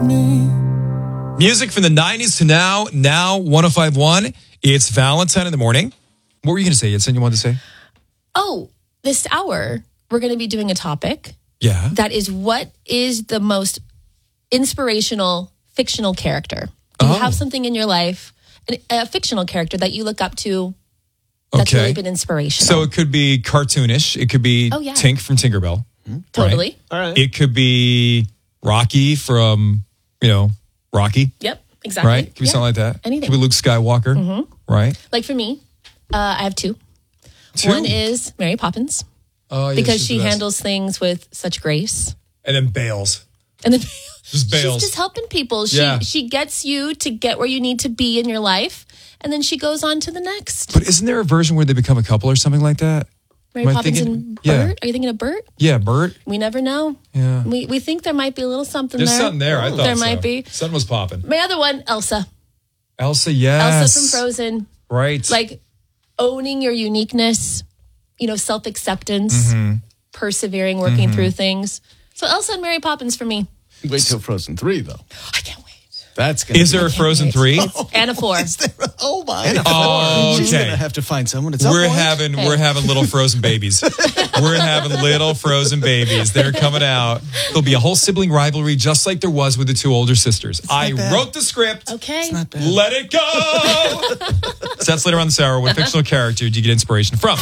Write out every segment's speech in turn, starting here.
Music from the 90s to now 105.1. It's Valentine in the morning. What were you going to say? You had something you wanted to say? Oh, this hour, we're going to be doing a topic. Yeah. That is, what is the most inspirational fictional character? Do you have something in your life, a fictional character that you look up to that's really been inspirational? So it could be cartoonish. It could be Tink from Tinkerbell. Totally. Right? All right. It could be Rocky from, Rocky. Yep, exactly. Right? Could be something like that. Anything. Could be Luke Skywalker. Mm-hmm. Right? Like for me, I have two. One is Mary Poppins. Oh, yeah, because she handles things with such grace. And then bails. And then just bails. She's just helping people. She gets you to get where you need to be in your life, and then she goes on to the next. But isn't there a version where they become a couple or something like that? Mary Poppins and Bert? Yeah. Are you thinking of Bert? Yeah, Bert. We never know. Yeah. We think there might be a little something There's there. something there. I thought there might be. Something was popping. My other one, Elsa. Elsa, yes. Elsa from Frozen. Right. Like owning your uniqueness, self-acceptance, persevering, working through things. So Elsa and Mary Poppins for me. Wait till Frozen 3, though. I can't wait. That's gonna Is there a Frozen 3? Anna 4. Oh my! Anna 4. Oh, okay. She's gonna have to find someone. We're having little Frozen babies. We're having little Frozen babies. They're coming out. There'll be a whole sibling rivalry, just like there was with the two older sisters. I wrote the script. Okay, it's not bad. Let it go. So that's later on this hour. What fictional character do you get inspiration from?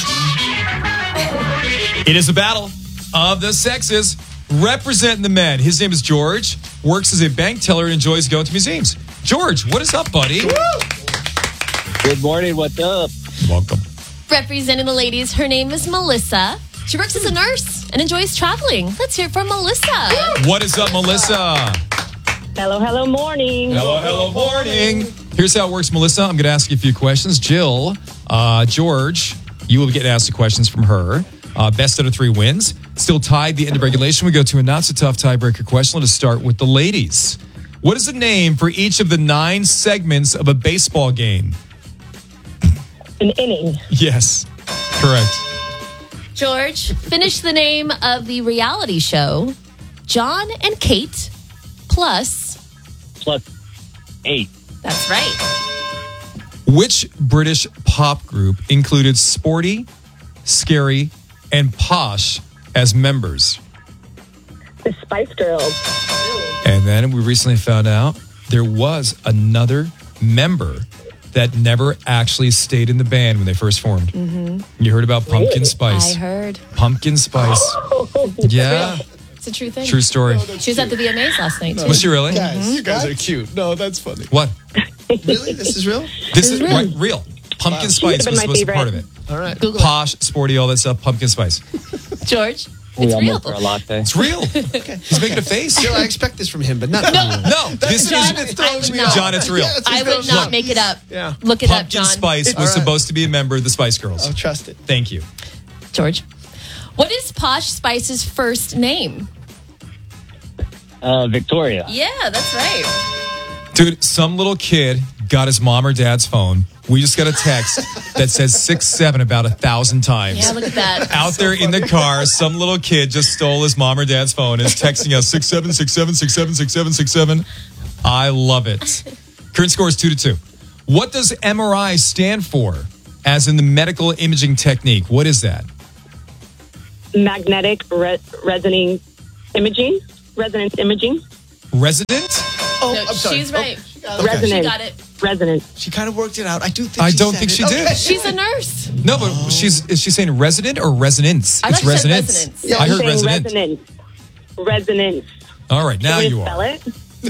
It is a battle of the sexes. Representing the men. His name is George. Works as a bank teller and enjoys going to museums. George, what is up, buddy? Woo! Good morning. What's up? Welcome. Representing the ladies, her name is Melissa. She works as a nurse and enjoys traveling. Let's hear it from Melissa. What is up, Melissa? Hello, morning. Hello, morning. Here's how it works, Melissa. I'm going to ask you a few questions. Jill, George, you will be getting asked the questions from her. Best out of 3 wins. Still tied the end of regulation. We go to a not-so-tough tiebreaker question. Let us start with the ladies. What is the name for each of the 9 segments of a baseball game? An inning. Yes, correct. George, finish the name of the reality show John and Kate plus 8. That's right. Which British pop group included Sporty, Scary, and Posh as members? The Spice Girls. And then we recently found out there was another member that never actually stayed in the band when they first formed. Mm-hmm. You heard about Pumpkin Spice. I heard. Pumpkin Spice. Yeah. It's a true thing. True story. She was at the VMAs last night, too. Was she really? Guys, you guys are cute. No, that's funny. What? Really? This is real? This is real. Pumpkin Spice was supposed to be part of it. All right. Google Posh, Sporty, all that stuff. Pumpkin Spice. it. George, We it's real. almost for a latte. It's real. He's making a face. Jill, I expect this from him, but not from you. No, this John, is I would not. John. It's real. Yeah, it's I would not make it up. Yeah. Look it up, Pumpkin John. Spice was All right. supposed to be a member of the Spice Girls. I'll trust it. Thank you. George, what is Posh Spice's first name? Victoria. Yeah, that's right. Dude, some little kid got his mom or dad's phone. We just got a text that says 6-7 about 1,000 times. Yeah, look at that. Out there in the car, some little kid just stole his mom or dad's phone and is texting us 6-7, 6-7, 6-7, 6-7, 6-7. I love it. Current score is 2-2. What does MRI stand for? As in the medical imaging technique. What is that? Magnetic resonating imaging. Resonance imaging. Resident? Oh, No, I'm sorry. she's right. Resonance. She got it. Resonance. She kind of worked it out. I do think I she don't said think it. she did. Okay. She's a nurse. No, but is she saying resident or resonance? I It's thought she said resonance. resonance. Yeah, I heard I'm saying resonant. Resonance. All right, now Can you spell are. it?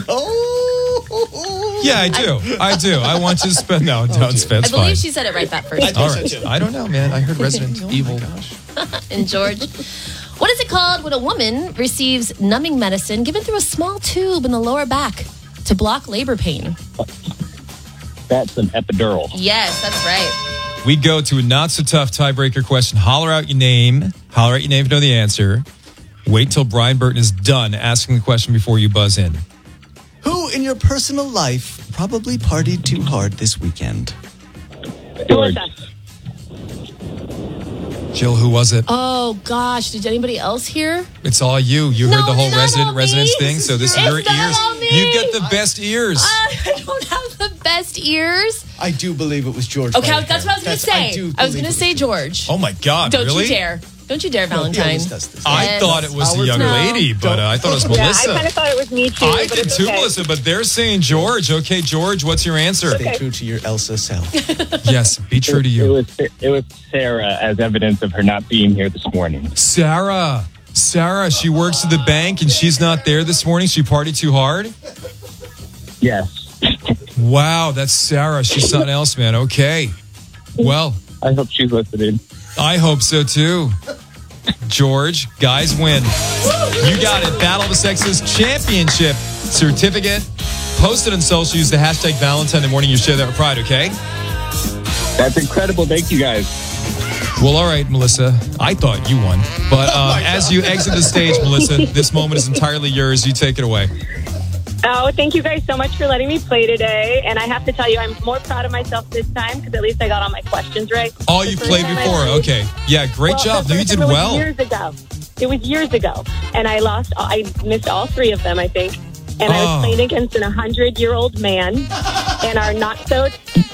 Oh. Yeah, I do. I do. I want you to spell. No, don't spell. I It's believe fine. she said it right that first I time. All think right. so, too. I don't know, man. I heard resident evil. And George, what is it called when a woman receives numbing medicine given through a small tube in the lower back to block labor pain? That's an epidural. Yes, that's right. We go to a not so tough tiebreaker question. Holler out your name. Holler out your name if you know the answer. Wait till Brian Burton is done asking the question before you buzz in. Who in your personal life probably partied too hard this weekend? George. Melissa. Jill, who was it? Oh gosh, did anybody else hear? It's all you. You heard the whole it's not all residence me. thing, so this is It's your not ears. all me. You've got the best ears. I don't have the best ears. I do believe it was George. Okay, Whitehair. that's what I was going to say. I was going to say George. Oh my God, Don't really? you dare. Don't you dare, Valentine. always does this. I Yes. thought it was the Our young turn. lady, but I thought it was Yeah, Melissa. I kind of thought it was me too. I but did it's too, okay. Melissa, but they're saying George. Okay, George, what's your answer? Stay true to your Elsa self. Yes, be true to you. It was Sarah as evidence of her not being here this morning. Sarah, she works at the bank and she's not there this morning. She partied too hard? Yes. Wow, that's Sarah. She's something else, man. Okay. Well, I hope she's listening. I hope so too. George, guys win. You got it. Battle of the Sexes Championship certificate. Post it on social. Use the hashtag Valentine in the morning. You share that with pride, okay? That's incredible. Thank you, guys. Well, all right, Melissa. I thought you won. But as you exit the stage, Melissa, this moment is entirely yours. You take it away. Oh, thank you guys so much for letting me play today. And I have to tell you, I'm more proud of myself this time because at least I got all my questions right. Oh, The you first played time I before. played- Okay. Yeah, great Well, job. the You first did time it was well. Years ago. It was years ago. And I missed all three of them, I think. And I Oh. was playing against an 100-year-old man. And our not so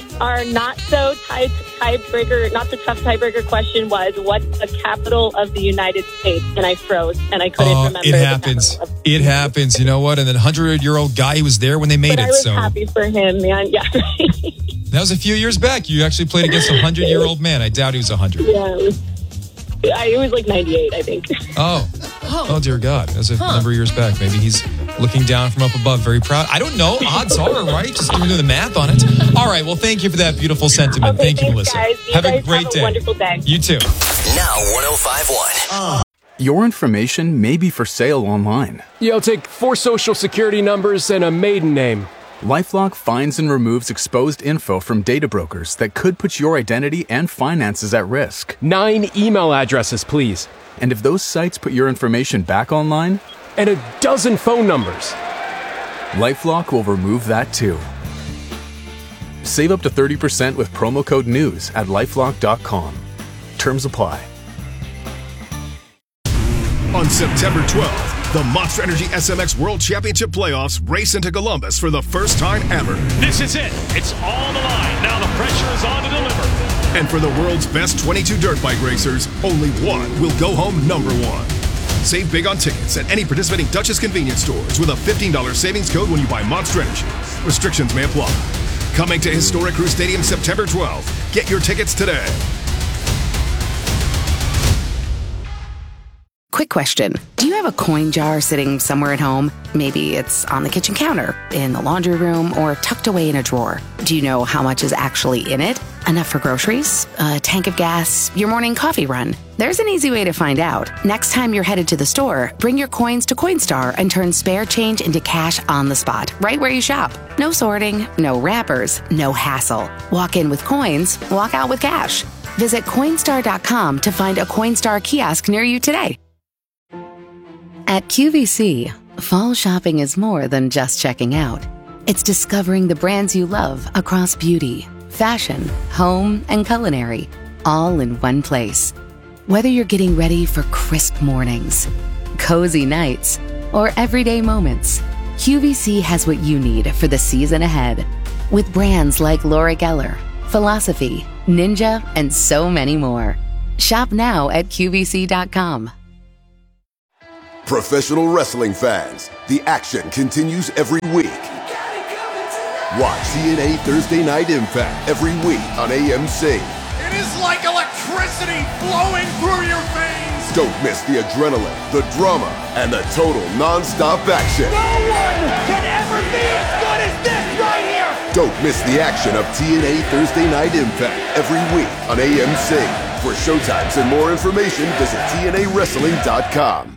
tough tiebreaker question was, what's the capital of the United States? And I froze and I couldn't remember. It the happens. capital of- It happens. You know what? And then 100-year-old guy, he was there when they made But I it. was So happy for him, man. Yeah. that was a few years back. You actually played against a 100-year-old man. I doubt he was 100. Yeah, it was like 98, I think. Oh, dear God. That was a number of years back. Maybe he's looking down from up above, very proud. I don't know. Odds are, right? Just doing the math on it. All right. Well, thank you for that beautiful sentiment. Okay, thank you, thanks, Melissa. guys. You Have a guys great have a day. wonderful day. You too. Now 105.1. Your information may be for sale online. Yeah, I'll take 4 social security numbers and a maiden name. LifeLock finds and removes exposed info from data brokers that could put your identity and finances at risk. 9 email addresses, please. And if those sites put your information back online, And a dozen phone numbers. LifeLock will remove that too. Save up to 30% with promo code NEWS at lifelock.com. Terms apply. On September 12th, the Monster Energy SMX World Championship Playoffs race into Columbus for the first time ever. This is it. It's all the line. Now the pressure is on to deliver. And for the world's best 22 dirt bike racers, only one will go home number one. Save big on tickets at any participating Duchess convenience stores with a $15 savings code when you buy Monster Energy. Restrictions may apply. Coming to Historic Crew Stadium September 12th. Get your tickets today. Quick question. Do you have a coin jar sitting somewhere at home? Maybe it's on the kitchen counter, in the laundry room, or tucked away in a drawer. Do you know how much is actually in it? Enough for groceries? A tank of gas? Your morning coffee run? There's an easy way to find out. Next time you're headed to the store, bring your coins to Coinstar and turn spare change into cash on the spot, right where you shop. No sorting, no wrappers, no hassle. Walk in with coins, walk out with cash. Visit Coinstar.com to find a Coinstar kiosk near you today. At QVC, fall shopping is more than just checking out. It's discovering the brands you love across beauty, fashion, home, and culinary, all in one place. Whether you're getting ready for crisp mornings, cozy nights, or everyday moments, QVC has what you need for the season ahead. With brands like Laura Geller, Philosophy, Ninja, and so many more. Shop now at QVC.com. Professional wrestling fans, the action continues every week. Watch TNA Thursday Night Impact every week on AMC. It is like electricity flowing through your veins. Don't miss the adrenaline, the drama, and the total non-stop action. No one can ever be as good as this right here. Don't miss the action of TNA Thursday Night Impact every week on AMC. For showtimes and more information, visit TNAWrestling.com.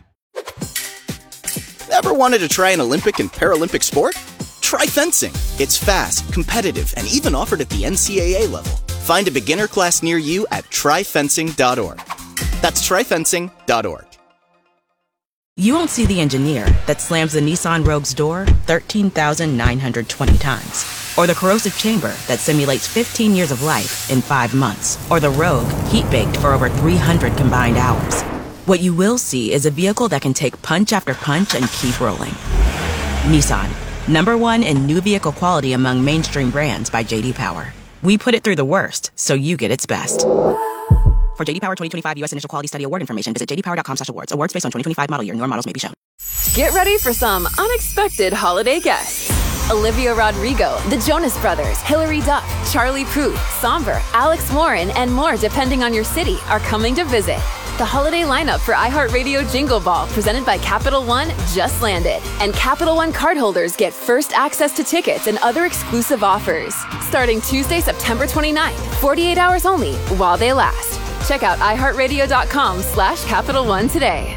Ever wanted to try an Olympic and Paralympic sport? Try fencing. It's fast, competitive, and even offered at the NCAA level. Find a beginner class near you at tryfencing.org. That's tryfencing.org. You won't see the engineer that slams the Nissan Rogue's door 13,920 times. Or the corrosive chamber that simulates 15 years of life in 5 months. Or the Rogue, heat-baked for over 300 combined hours. What you will see is a vehicle that can take punch after punch and keep rolling. Nissan, #1 in new vehicle quality among mainstream brands by J.D. Power. We put it through the worst, so you get its best. For J.D. Power 2025 U.S. Initial Quality Study Award information, visit jdpower.com/awards. Awards based on 2025 model year. Newer models may be shown. Get ready for some unexpected holiday guests. Olivia Rodrigo, the Jonas Brothers, Hilary Duff, Charlie Puth, Somber, Alex Warren, and more depending on your city are coming to visit. The holiday lineup for iHeartRadio Jingle Ball, presented by Capital One, just landed. And Capital One cardholders get first access to tickets and other exclusive offers. Starting Tuesday, September 29th, 48 hours only, while they last. Check out iHeartRadio.com/Capital One today.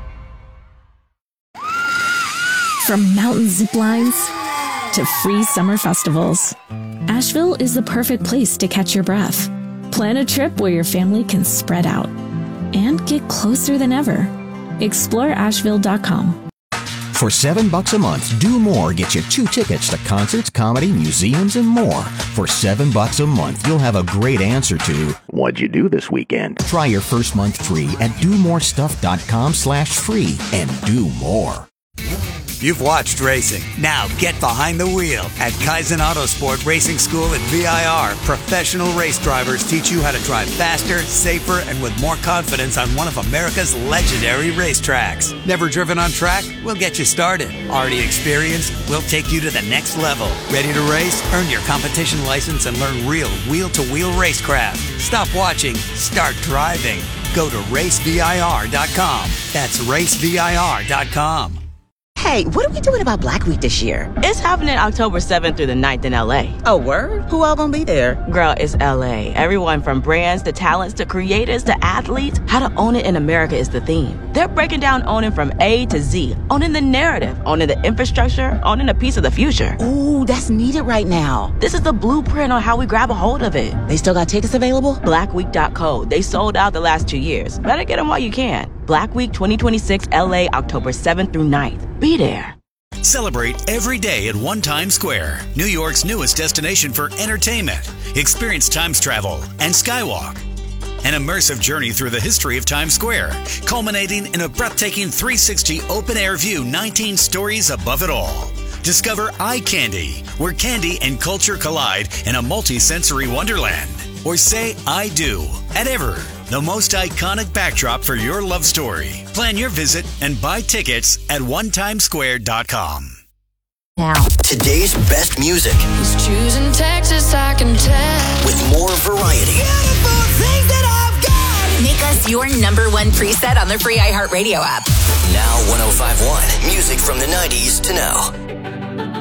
From mountain zip lines to free summer festivals, Asheville is the perfect place to catch your breath. Plan a trip where your family can spread out and get closer than ever. Explore Asheville.com. For $7 a month, Do More gets you 2 tickets to concerts, comedy, museums, and more. For $7 a month, you'll have a great answer to, what'd you do this weekend? Try your first month free at domorestuff.com/free and do more. You've watched racing. Now get behind the wheel. At Kaizen Autosport Racing School at VIR, professional race drivers teach you how to drive faster, safer, and with more confidence on one of America's legendary racetracks. Never driven on track? We'll get you started. Already experienced? We'll take you to the next level. Ready to race? Earn your competition license and learn real wheel-to-wheel racecraft. Stop watching. Start driving. Go to racevir.com. That's racevir.com. Hey, what are we doing about Black Week this year? It's happening October 7th through the 9th in LA. Oh, word? Who all gonna be there? Girl, it's LA. Everyone from brands to talents to creators to athletes. How to own it in America is the theme. They're breaking down owning from A to Z. Owning the narrative, owning the infrastructure, owning a piece of the future. Ooh, that's needed right now. This is the blueprint on how we grab a hold of it. They still got tickets available? Blackweek.co. They sold out the last 2 years. Better get them while you can. Black Week 2026 LA, October 7th through 9th. Be there. Celebrate every day at One Times Square, New York's newest destination for entertainment. Experience Times Travel and Skywalk. An immersive journey through the history of Times Square, culminating in a breathtaking 360 open-air view 19 stories above it all. Discover Eye Candy, where candy and culture collide in a multi-sensory wonderland. Or say I do at Ever, the most iconic backdrop for your love story. Plan your visit and buy tickets at onetimesquare.com. Now, today's best music. He's choosing Texas, I can tell. With more variety. Beautiful things that I've got. Make us your #1 preset on the free iHeartRadio app. Now 105.1. Music from the 90s to now.